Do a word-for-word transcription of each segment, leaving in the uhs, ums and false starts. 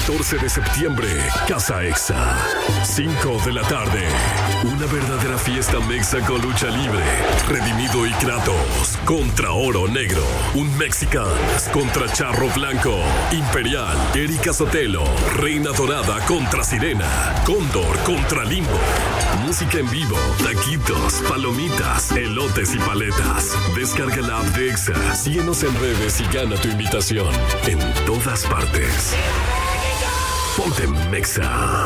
catorce de septiembre, Casa Exa. cinco de la tarde. Una verdadera fiesta mexa con lucha libre. Redimido y Kratos contra Oro Negro. Un Mexicans contra Charro Blanco. Imperial, Erika Sotelo. Reina Dorada contra Sirena. Cóndor contra Limbo. Música en vivo, taquitos, palomitas, elotes y paletas. Descarga la app de Exa, síguenos en redes y gana tu invitación. En todas partes. Ponte Mexa.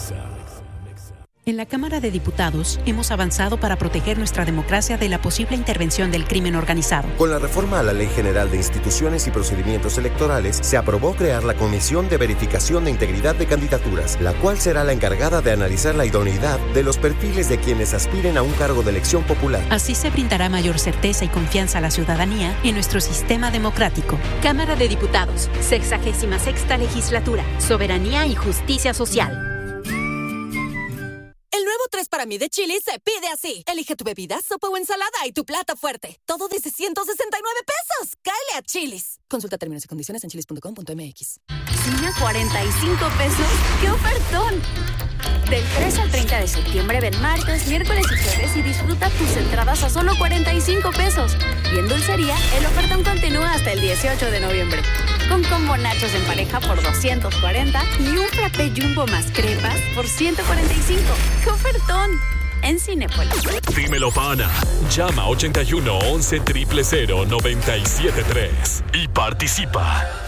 En la Cámara de Diputados hemos avanzado para proteger nuestra democracia de la posible intervención del crimen organizado. Con la reforma a la Ley General de Instituciones y Procedimientos Electorales, se aprobó crear la Comisión de Verificación de Integridad de Candidaturas, la cual será la encargada de analizar la idoneidad de los perfiles de quienes aspiren a un cargo de elección popular. Así se brindará mayor certeza y confianza a la ciudadanía en nuestro sistema democrático. Cámara de Diputados, sexagésima sexta legislatura, soberanía y justicia social. El nuevo tres para mí de Chili's se pide así. Elige tu bebida, sopa o ensalada y tu plato fuerte. Todo de ciento sesenta y nueve pesos. ¡Cáele a Chili's! Consulta términos y condiciones en chilis punto com punto m x. ¿Cine a cuarenta y cinco pesos? ¡Qué ofertón! Del tres al treinta de septiembre ven martes, miércoles y jueves y disfruta tus entradas a solo cuarenta y cinco pesos. Y en dulcería, el ofertón continúa hasta el dieciocho de noviembre. Con combo nachos en pareja por doscientos cuarenta y un frappé jumbo más crepas por ciento cuarenta y cinco. ¡Qué ofertón! En Cinépolis. Dímelo, pana. Llama ochenta y uno once cero cero cero noventa y siete tres y participa.